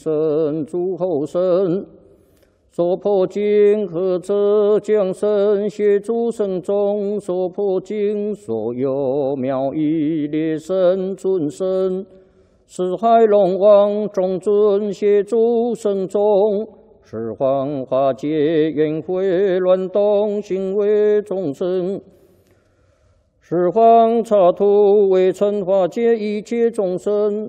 生诸后生，所破经和者将生协诸圣众，所破经所有妙义列圣尊神，四海龙王众尊协诸圣众，十方化解缘会乱动行为众生。 十方刹土为尘化解一切众生，